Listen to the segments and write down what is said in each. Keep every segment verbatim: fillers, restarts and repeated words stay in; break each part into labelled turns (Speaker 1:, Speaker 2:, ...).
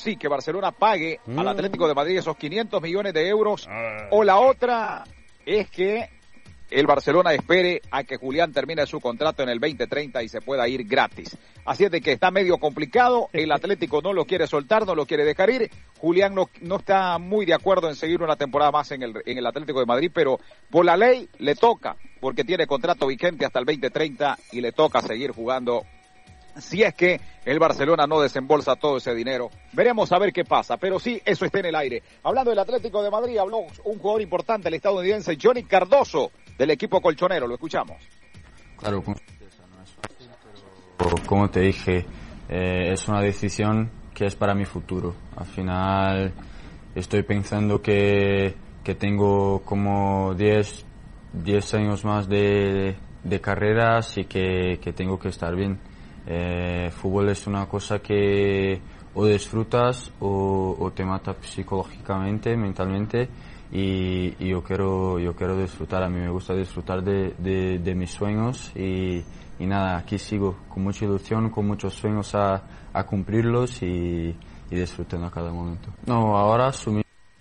Speaker 1: sí, que Barcelona pague mm. al Atlético de Madrid esos quinientos millones de euros,
Speaker 2: ah.
Speaker 1: o la otra es que el Barcelona espere a que Julián termine su contrato en el veinte treinta y se pueda ir gratis. Así es de que está medio complicado, el Atlético no lo quiere soltar, no lo quiere dejar ir, Julián no, no está muy de acuerdo en seguir una temporada más en el, en el Atlético de Madrid, pero por la ley le toca, porque tiene contrato vigente hasta el veinte treinta y le toca seguir jugando. Si es que el Barcelona no desembolsa todo ese dinero, veremos a ver qué pasa, pero sí, eso está en el aire. Hablando del Atlético de Madrid, habló un jugador importante, el estadounidense Johnny Cardoso, del equipo colchonero, lo escuchamos.
Speaker 3: Claro, con certeza no es fácil, pero como te dije, eh, es una decisión que es para mi futuro. Al final estoy pensando que, que tengo como diez años más de, de carrera, así que, que tengo que estar bien. Eh, fútbol es una cosa que o disfrutas o, o te mata psicológicamente, mentalmente, y, y yo quiero yo quiero disfrutar. A mí me gusta disfrutar de, de, de mis sueños y, y nada, aquí sigo con mucha ilusión, con muchos sueños a, a cumplirlos y, y disfrutando a cada momento. No, ahora asumí.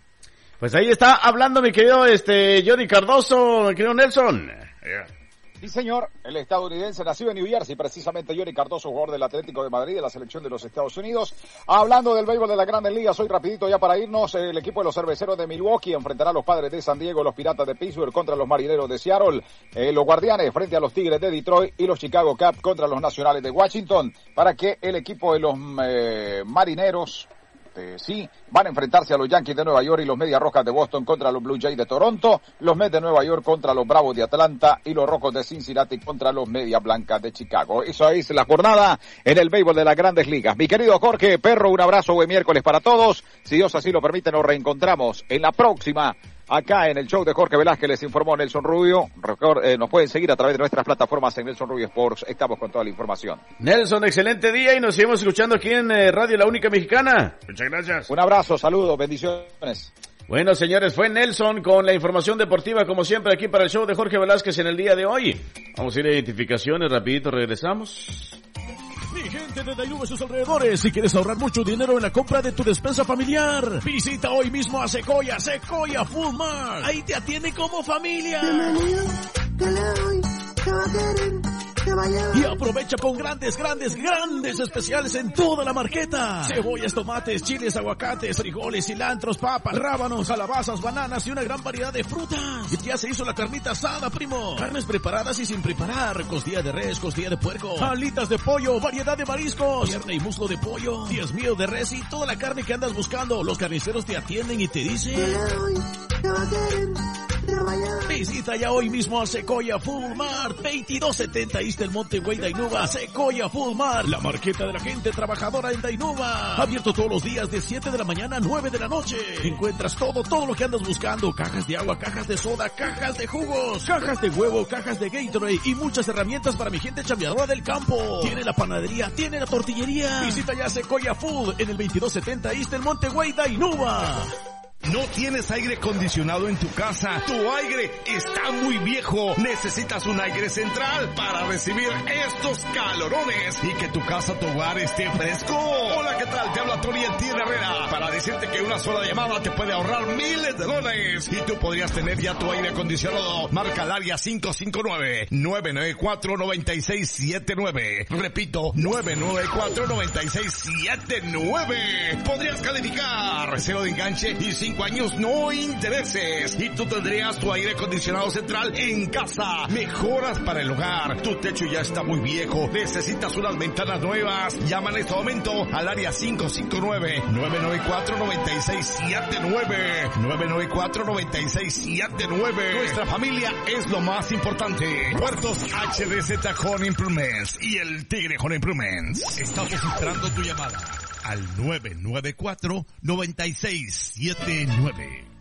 Speaker 2: Pues ahí está hablando mi querido este Johnny Cardoso, mi querido Nelson. Yeah.
Speaker 1: Sí, señor, el estadounidense nacido en New Jersey, precisamente Johnny Cardoso, jugador del Atlético de Madrid, de la selección de los Estados Unidos. Hablando del béisbol de las Grandes Ligas, hoy rapidito ya para irnos, el equipo de los Cerveceros de Milwaukee enfrentará a los Padres de San Diego, los Piratas de Pittsburgh contra los Marineros de Seattle, eh, los Guardianes frente a los Tigres de Detroit y los Chicago Cubs contra los Nacionales de Washington, para que el equipo de los eh, Marineros... Este, sí, van a enfrentarse a los Yankees de Nueva York y los Medias Rojas de Boston contra los Blue Jays de Toronto, los Mets de Nueva York contra los Bravos de Atlanta y los Rojos de Cincinnati contra los Medias Blancas de Chicago. Eso es la jornada en el béisbol de las Grandes Ligas. Mi querido Jorge Perro, un abrazo, buen miércoles para todos. Si Dios así lo permite, nos reencontramos en la próxima. Acá en el show de Jorge Velázquez les informó Nelson Rubio. Record, eh, nos pueden seguir a través de nuestras plataformas en Nelson Rubio Sports. Estamos con toda la información.
Speaker 2: Nelson, excelente día y nos seguimos escuchando aquí en eh, Radio La Única Mexicana. Muchas gracias.
Speaker 1: Un abrazo, saludos, bendiciones.
Speaker 2: Bueno, señores, fue Nelson con la información deportiva, como siempre, aquí para el show de Jorge Velázquez en el día de hoy. Vamos a ir a identificaciones, rapidito regresamos.
Speaker 4: Mi gente de Dainuba y sus alrededores, si quieres ahorrar mucho dinero en la compra de tu despensa familiar, visita hoy mismo a Sequoia, Sequoia Food Mart. Ahí te atiende como familia.
Speaker 5: Bienvenido, que le doy, que va a querer, que vaya.
Speaker 4: Y aprovecha con grandes, grandes, grandes especiales en toda la marqueta. Cebollas, tomates, chiles, aguacates, frijoles, cilantros, papas, rábanos, calabazas, bananas y una gran variedad de frutas. Y ya se hizo la carnita asada, primo. Carnes preparadas y sin preparar. Costilla de res, costilla de puerco, alitas de pollo, variedad de mariscos, pierna y muslo de pollo, diez mío de res y toda la carne que andas buscando. Los carniceros te atienden y te dicen:
Speaker 5: que le doy, que va a querer, que vaya.
Speaker 4: Visita ya hoy mismo a Sequoia Food Mart, veintidós setenta East del Monte Güey, Dainuba. Sequoia Food Mart, la marqueta de la gente trabajadora en Dainuba. Abierto todos los días de siete de la mañana a nueve de la noche. Encuentras todo, todo lo que andas buscando. Cajas de agua, cajas de soda, cajas de jugos, cajas de huevo, cajas de Gatorade y muchas herramientas para mi gente chambeadora del campo. Tiene la panadería, tiene la tortillería. Visita ya Sequoia Food en el veintidós setenta East del Monte Güey, Dainuba.
Speaker 6: ¿No tienes aire acondicionado en tu casa? Tu aire está muy viejo. Necesitas un aire central para recibir estos calorones y que tu casa, tu hogar esté fresco. Hola, ¿qué tal? Te habla Tony El Tigre Herrera para decirte que una sola llamada te puede ahorrar miles de dólares y tú podrías tener ya tu aire acondicionado. Marca el área cinco cinco nueve, nueve nueve cuatro, nueve seis siete nueve. Repito, nueve nueve cuatro, nueve seis siete nueve. Podrías calificar cero de enganche y cinco años no intereses y tú tendrías tu aire acondicionado central en casa. Mejoras para el hogar. Tu techo ya está muy viejo. Necesitas unas ventanas nuevas. Llama en este momento al área cinco cinco nueve, nueve nueve cuatro, nueve seis siete nueve. nueve nueve cuatro, nueve seis siete nueve. Nuestra familia es lo más importante. Puertos H D Z Home Improvements y el Tigre Home Improvements. Estamos esperando tu llamada al nueve nueve cuatro, nueve seis siete nueve.